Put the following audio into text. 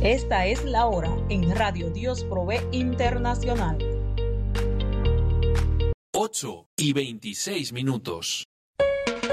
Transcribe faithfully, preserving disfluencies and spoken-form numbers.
Esta es la hora en Radio Dios Provee Internacional. ocho y veintiséis minutos.